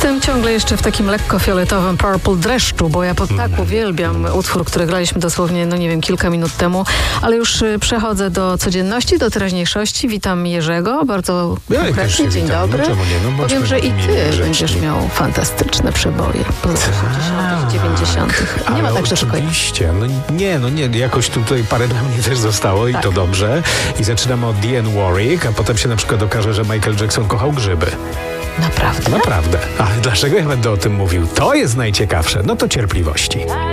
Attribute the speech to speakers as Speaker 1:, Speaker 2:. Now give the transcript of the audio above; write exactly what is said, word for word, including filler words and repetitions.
Speaker 1: Jestem ciągle jeszcze w takim lekko fioletowym Purple dreszczu, bo ja pod tak uwielbiam utwór, który graliśmy dosłownie, no nie wiem, kilka minut temu, ale już y, przechodzę do codzienności, do teraźniejszości. Witam Jerzego, bardzo
Speaker 2: Ja
Speaker 1: konkretnie. Dzień
Speaker 2: witam.
Speaker 1: dobry.
Speaker 2: No czemu nie? No,
Speaker 1: Powiem, że i
Speaker 2: bądźmy
Speaker 1: ty
Speaker 2: grzeczni.
Speaker 1: będziesz miał fantastyczne przeboje po latach osiemdziesiątych, dziewięćdziesiątych. Nie
Speaker 2: Ale
Speaker 1: ma tak, że tylko ja.
Speaker 2: oczywiście. No nie, no nie, jakoś tutaj parę dla mnie też zostało i
Speaker 1: Tak.
Speaker 2: to dobrze. I zaczynamy od Dionne Warwick, a potem się na przykład okaże, że Michael Jackson kochał grzyby.
Speaker 1: Naprawdę?
Speaker 2: Naprawdę. Ale dlaczego ja będę o tym mówił? To jest najciekawsze. No to cierpliwości.